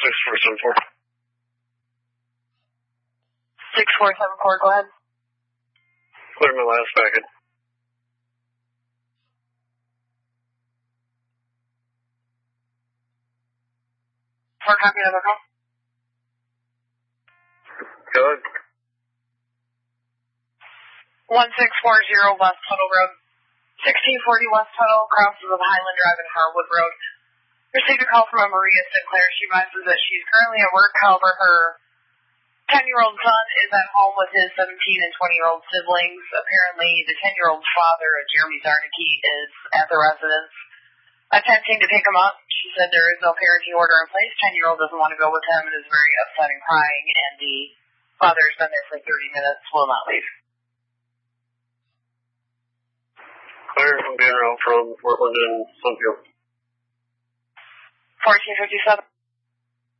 6474. 6474, go ahead. Clear my last packet. For copy number call. Go ahead. 1640 West Tuttle Road. 1640 West Tuttle crosses of Highland Drive and Harwood Road. Received a call from a Maria Sinclair. She advises that she's currently at work. However, her 10-year-old son is at home with his 17 and 20-year-old siblings. Apparently, the 10-year-old father, Jeremy Zarnicki, is at the residence attempting to pick him up. She said there is no parenting order in place. 10-year-old doesn't want to go with him and is very upset and crying, and the father has been there for 30 minutes, will not leave. Clear, I'm being around from Portland and Sunfield. 1457.